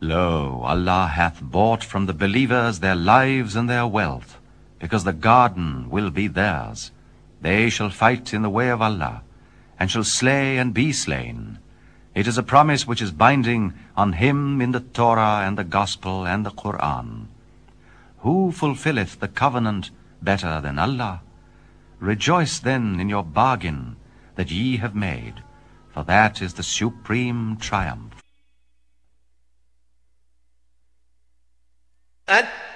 Lo, Allah hath bought from the believers their lives and their wealth, because the garden will be theirs. They shall fight in the way of Allah, and shall slay and be slain. It is a promise which is binding on him in the Torah and the Gospel and the Quran. Who fulfilleth the covenant better than Allah? Rejoice then in your bargain that ye have made, for that is the supreme triumph.